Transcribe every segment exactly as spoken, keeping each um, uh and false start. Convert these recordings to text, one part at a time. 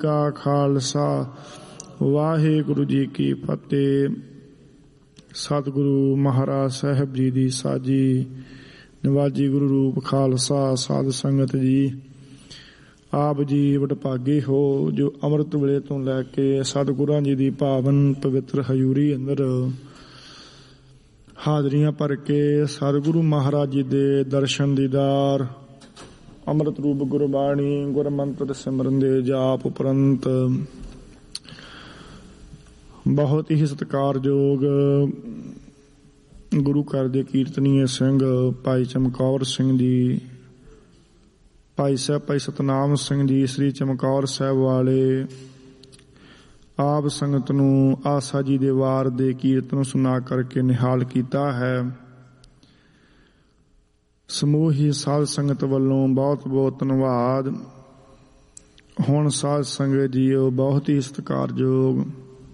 ਕਾ ਖਾਲਸਾ ਵਾਹਿਗੁਰੂ ਜੀ ਕੀ ਫਤਿਹ। ਸਤਿਗੁਰੂ ਮਹਾਰਾਜ ਸਾਹਿਬ ਜੀ ਦੀ ਸਾਜੀ ਨਿਵਾਜੀ ਗੁਰੂ ਰੂਪ ਖਾਲਸਾ ਸਾਧ ਸੰਗਤ ਜੀ, ਆਪ ਜੀ ਵਡਭਾਗੇ ਹੋ ਜੋ ਅੰਮ੍ਰਿਤ ਵੇਲੇ ਤੋਂ ਲੈ ਕੇ ਸਤਿਗੁਰਾਂ ਜੀ ਦੀ ਪਾਵਨ ਪਵਿੱਤਰ ਹਜ਼ੂਰੀ ਅੰਦਰ ਹਾਜ਼ਰੀਆਂ ਭਰ ਕੇ ਸਤਿਗੁਰੂ ਮਹਾਰਾਜ ਜੀ ਦੇ ਦਰਸ਼ਨ ਦੀਦਾਰ, ਅੰਮ੍ਰਿਤ ਰੂਪ ਗੁਰਬਾਣੀ ਗੁਰਮੰਤਰ ਸਿਮਰਨ ਦੇ ਜਾਪ ਉਪਰੰਤ ਬਹੁਤ ਹੀ ਸਤਿਕਾਰਯੋਗ ਗੁਰੂ ਘਰ ਦੇ ਕੀਰਤਨੀਏ ਸਿੰਘ ਭਾਈ ਚਮਕੌਰ ਸਿੰਘ ਜੀ, ਭਾਈ ਸਾਹਿਬ ਭਾਈ ਸਤਨਾਮ ਸਿੰਘ ਜੀ ਸ੍ਰੀ ਚਮਕੌਰ ਸਾਹਿਬ ਵਾਲੇ ਆਪ ਸੰਗਤ ਨੂੰ ਆਸਾ ਜੀ ਦੇ ਵਾਰ ਦੇ ਕੀਰਤਨ ਸੁਣਾ ਕਰਕੇ ਨਿਹਾਲ ਕੀਤਾ ਹੈ। ਸਮੂਹੀ ਸਾਧ ਸੰਗਤ ਵੱਲੋਂ ਬਹੁਤ ਬਹੁਤ ਧੰਨਵਾਦ। ਹੁਣ ਸਾਧ ਸੰਗਤ ਜੀਓ ਬਹੁਤ ਹੀ ਸਤਿਕਾਰਯੋਗ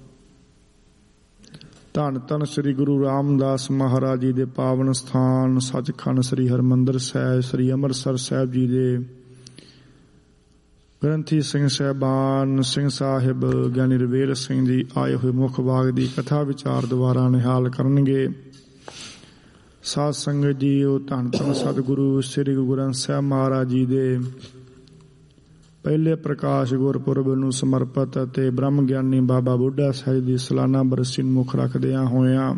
ਧੰਨ ਧੰਨ ਸ੍ਰੀ ਗੁਰੂ ਰਾਮਦਾਸ ਮਹਾਰਾਜ ਜੀ ਦੇ ਪਾਵਨ ਸਥਾਨ ਸੱਚਖੰਡ ਸ੍ਰੀ ਹਰਿਮੰਦਰ ਸਾਹਿਬ ਸ੍ਰੀ ਅੰਮ੍ਰਿਤਸਰ ਸਾਹਿਬ ਜੀ ਦੇ ਗ੍ਰੰਥੀ ਸਿੰਘ ਸਾਹਿਬਾਨ ਸਿੰਘ ਸਾਹਿਬ ਗਿਆਨੀ ਰਵੇਲ ਸਿੰਘ ਜੀ ਆਏ ਹੋਏ ਮੁੱਖ ਬਾਗ ਦੀ ਕਥਾ ਵਿਚਾਰ ਦੁਆਰਾ ਨਿਹਾਲ ਕਰਨਗੇ। ਸਾਧ ਸੰਗਤ ਜੀ ਉਹ ਧੰਨ ਧੰਨ ਸਤਿਗੁਰੂ ਸ੍ਰੀ ਗੁਰੂ ਗ੍ਰੰਥ ਸਾਹਿਬ ਮਹਾਰਾਜ ਜੀ ਦੇ ਪਹਿਲੇ ਪ੍ਰਕਾਸ਼ ਗੁਰਪੁਰਬ ਨੂੰ ਸਮਰਪਿਤ ਅਤੇ ਬ੍ਰਹਮ ਗਿਆਨੀ ਬਾਬਾ ਬੁੱਢਾ ਸਾਹਿਬ ਦੀ ਸਾਲਾਨਾ ਬਰਸੀ ਨੂੰ ਮੁੱਖ ਰੱਖਦਿਆਂ ਹੋਇਆਂ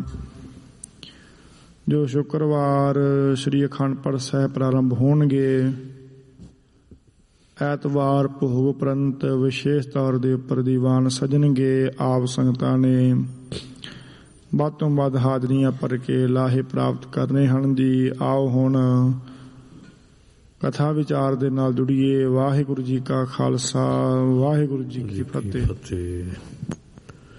ਜੋ ਸ਼ੁੱਕਰਵਾਰ ਸ੍ਰੀ ਅਖੰਡ ਪਾਠ ਸਾਹਿਬ ਪ੍ਰਾਰੰਭ ਹੋਣਗੇ, ਐਤਵਾਰ ਭੋਗ ਉਪਰੰਤ ਵਿਸ਼ੇਸ਼ ਤੌਰ ਦੇ ਉੱਪਰ ਦੀਵਾਨ ਸਜਣਗੇ। ਆਪ ਸੰਗਤਾਂ ਨੇ ਵੱਧ ਤੋਂ ਵੱਧ ਹਾਜ਼ਰੀਆਂ ਭਰ ਕੇ ਲਾਹੇ ਪ੍ਰਾਪਤ ਕਰਨੇ ਹਨ ਜੀ। ਆਓ ਹੁਣ ਕਥਾ ਵਿਚਾਰ ਦੇ ਨਾਲ ਜੁੜੀਏ। ਵਾਹਿਗੁਰੂ ਜੀ ਕਾ ਖਾਲਸਾ ਵਾਹਿਗੁਰੂ ਜੀ ਕੀ ਫਤਿਹ।